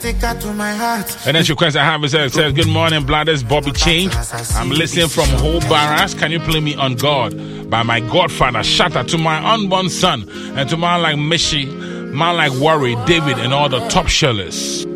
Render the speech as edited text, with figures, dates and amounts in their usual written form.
To my heart. And then she request I have is says, good morning, Bladders, Bobby Change. I'm listening from Hobarras. Can you play me On God by my godfather? Shout out to my unborn son and to man like Mishi, man like Worry, David, and all the top shellers.